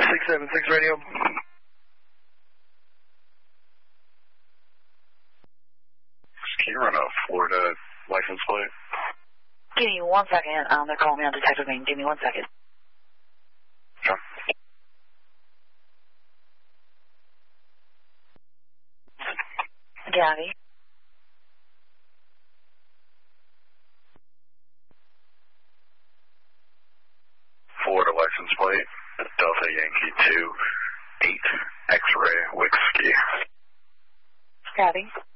676 radio. Can you run a Florida license plate? Give me 1 second. They're calling me on detective main. Give me 1 second. Sure. Gabby. Florida license plate, Delta Yankee 2, 8, X-ray, Whiskey. Gabby.